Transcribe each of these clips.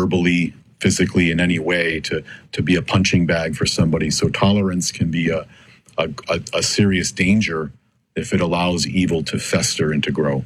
verbally, physically, in any way to be a punching bag for somebody. So tolerance can be a serious danger if it allows evil to fester and to grow.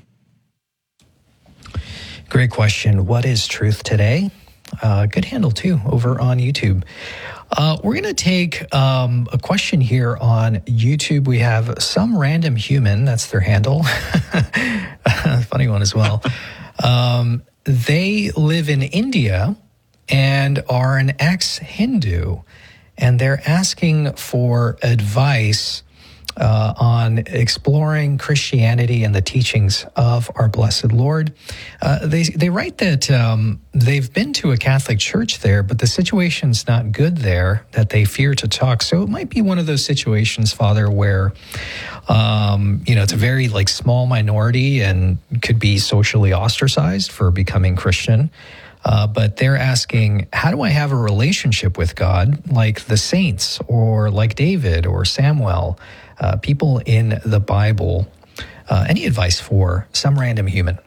Great question. What is truth today? Good handle, too, over on YouTube. We're going to take a question here on YouTube. We have Some Random Human. That's their handle. Funny one as well. They live in India and are an ex-Hindu, and they're asking for advice on exploring Christianity and the teachings of our blessed Lord. They write that they've been to a Catholic church there, but the situation's not good there, that they fear to talk. So it might be one of those situations, Father, where it's a very small minority and could be socially ostracized for becoming Christian. But they're asking, how do I have a relationship with God like the saints or like David or Samuel, people in the Bible? Any advice for Some Random Human?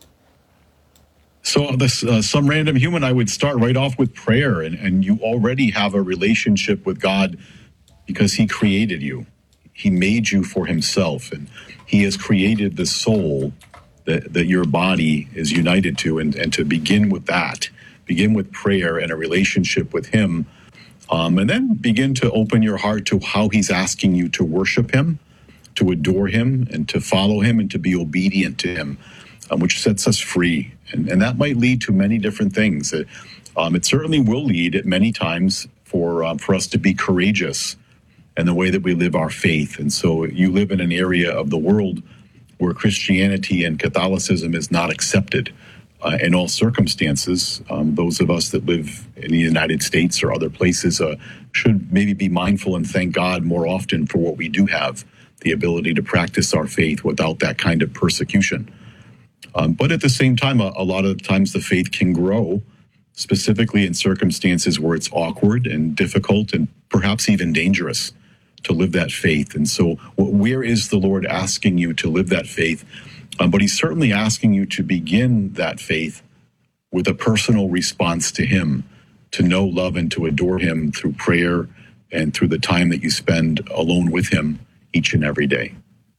So this Some Random Human, I would start right off with prayer. And you already have a relationship with God because he created you. He made you for himself, and he has created the soul that your body is united to, and to begin with that, begin with prayer and a relationship with him, and then begin to open your heart to how he's asking you to worship him, to adore him, and to follow him, and to be obedient to him, which sets us free. And that might lead to many different things. It certainly will lead at many times for us to be courageous in the way that we live our faith. And so you live in an area of the world where Christianity and Catholicism is not accepted in all circumstances. Those of us that live in the United States or other places should maybe be mindful and thank God more often for what we do have, the ability to practice our faith without that kind of persecution. But at the same time, a lot of times the faith can grow, specifically in circumstances where it's awkward and difficult and perhaps even dangerous to live that faith. And so where is the Lord asking you to live that faith? But he's certainly asking you to begin that faith with a personal response to him, to know, love, and to adore him through prayer and through the time that you spend alone with him each and every day.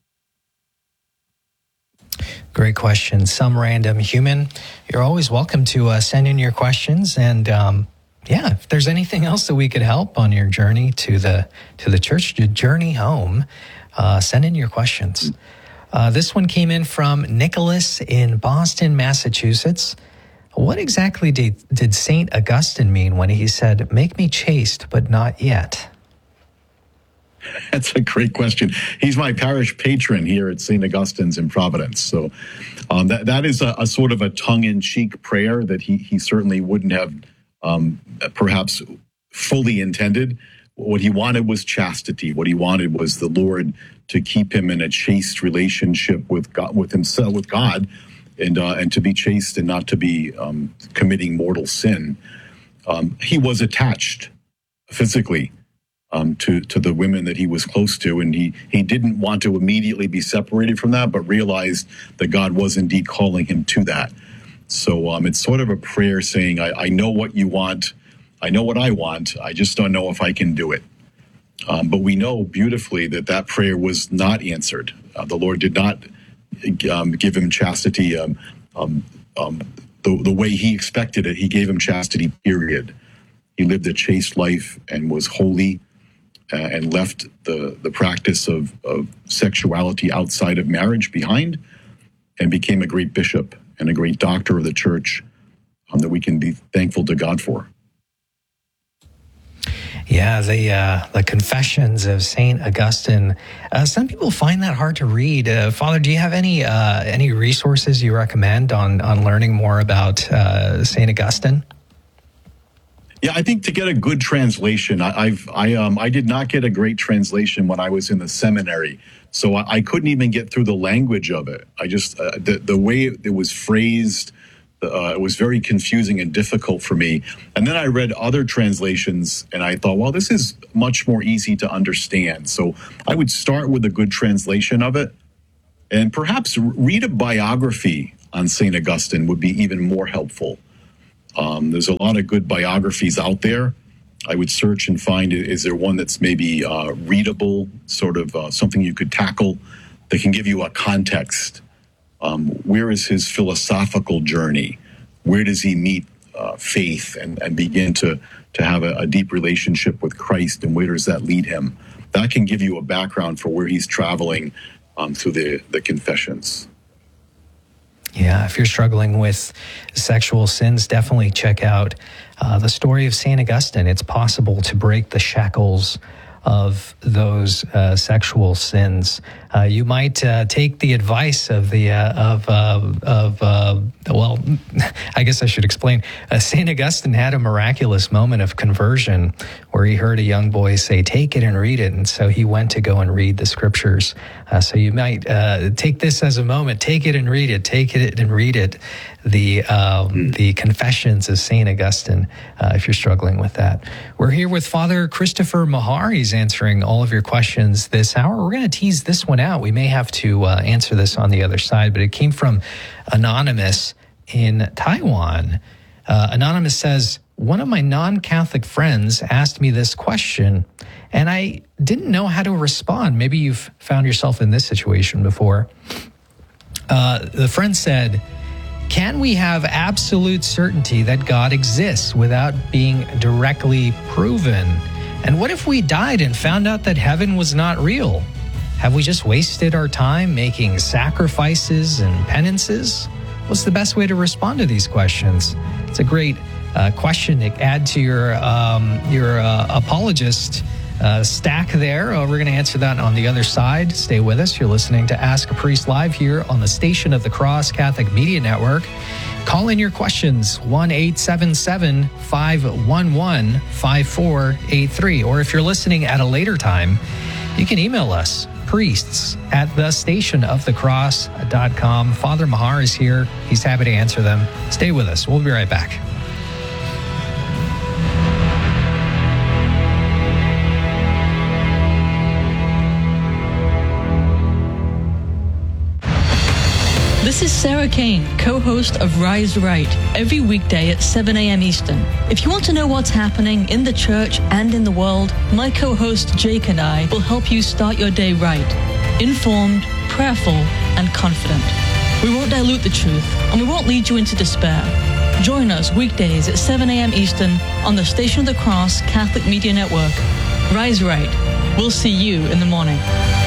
Great question. Some Random Human. You're always welcome to send in your questions, and if there's anything else that we could help on your journey to the church, your journey home, send in your questions. This one came in from Nicholas in Boston, Massachusetts. What exactly did St. Augustine mean when he said, "Make me chaste, but not yet"? That's a great question. He's my parish patron here at St. Augustine's in Providence. So that is a sort of a tongue-in-cheek prayer that he certainly wouldn't have perhaps fully intended. What he wanted was chastity. What he wanted was the Lord to keep him in a chaste relationship with God, with himself, with God, and to be chaste and not to be committing mortal sin. He was attached physically to the women that he was close to, and he didn't want to immediately be separated from that, but realized that God was indeed calling him to that. So it's sort of a prayer saying, I know what you want, I know what I want, I just don't know if I can do it. But we know beautifully that prayer was not answered. The Lord did not give him chastity the way he expected it. He gave him chastity, period. He lived a chaste life and was holy, and left the practice of sexuality outside of marriage behind, and became a great bishop and a great doctor of the church that we can be thankful to God for. Yeah, the Confessions of St. Augustine. Some people find that hard to read. Father, do you have any resources you recommend on learning more about St. Augustine? Yeah, I think to get a good translation, I did not get a great translation when I was in the seminary, so I couldn't even get through the language of it. I just the way it was phrased, it was very confusing and difficult for me. And then I read other translations, and I thought, well, this is much more easy to understand. So I would start with a good translation of it, and perhaps read a biography on St. Augustine would be even more helpful. There's a lot of good biographies out there. I would search and find, is there one that's maybe readable, sort of something you could tackle that can give you a context? Where is his philosophical journey? Where does he meet faith and begin to have a deep relationship with Christ, and where does that lead him? That can give you a background for where he's traveling through the Confessions. Yeah, if you're struggling with sexual sins, definitely check out the story of St. Augustine. It's possible to break the shackles of those sexual sins. You might take the advice of well, I guess I should explain. St. Augustine had a miraculous moment of conversion where he heard a young boy say, "Take it and read it." And so he went to go and read the scriptures. So you might take this as a moment, take it and read it, take it and read it. The Confessions of St. Augustine, if you're struggling with that. We're here with Father Christopher Mahar. He's answering all of your questions this hour. We're going to tease this one out. We may have to answer this on the other side, but it came from Anonymous in Taiwan. Anonymous says, one of my non-Catholic friends asked me this question, and I didn't know how to respond. Maybe you've found yourself in this situation before. The friend said, can we have absolute certainty that God exists without being directly proven? And what if we died and found out that heaven was not real? Have we just wasted our time making sacrifices and penances? What's the best way to respond to these questions? It's a great question to add to your apologist stack there. We're going to answer that on the other side. Stay with us. You're listening to Ask a Priest live here on the Station of the Cross Catholic Media Network. Call in your questions, 1-877-511-5483. Or if you're listening at a later time, you can email us, priests@thestationofthecross.com. Father Mahar is here. He's happy to answer them. Stay with us. We'll be right back. This is Sarah Kane, co-host of Rise Right, every weekday at 7 a.m. Eastern. If you want to know what's happening in the church and in the world, my co-host Jake and I will help you start your day right, informed, prayerful, and confident. We won't dilute the truth, and we won't lead you into despair. Join us weekdays at 7 a.m. Eastern on the Station of the Cross Catholic Media Network. Rise Right. We'll see you in the morning.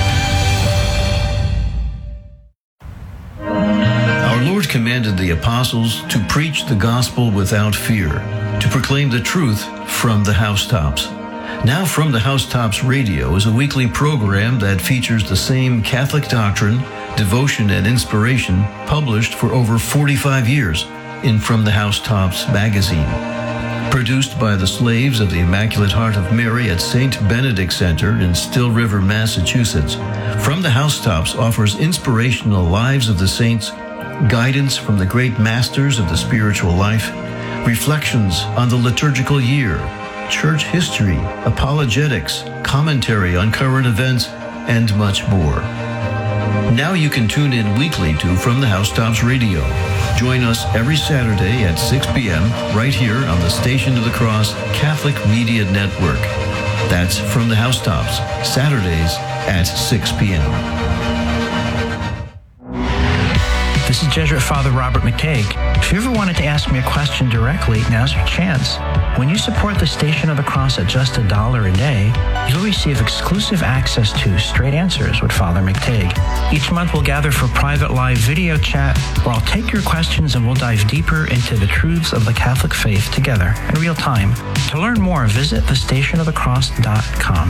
Our Lord commanded the apostles to preach the gospel without fear, to proclaim the truth from the housetops. Now From the Housetops Radio is a weekly program that features the same Catholic doctrine, devotion, and inspiration published for over 45 years in From the Housetops magazine. Produced by the slaves of the Immaculate Heart of Mary at St. Benedict Center in Still River, Massachusetts, From the Housetops offers inspirational lives of the saints, guidance from the great masters of the spiritual life, reflections on the liturgical year, church history, apologetics, commentary on current events, and much more. Now you can tune in weekly to From the Housetops Radio. Join us every Saturday at 6 p.m. right here on the Station of the Cross Catholic Media Network. That's From the Housetops, Saturdays at 6 p.m. This is Jesuit Father Robert McTague. If you ever wanted to ask me a question directly, now's your chance. When you support the Station of the Cross at just $1 a day, you'll receive exclusive access to Straight Answers with Father McTague. Each month we'll gather for private live video chat where I'll take your questions and we'll dive deeper into the truths of the Catholic faith together in real time. To learn more, visit thestationofthecross.com.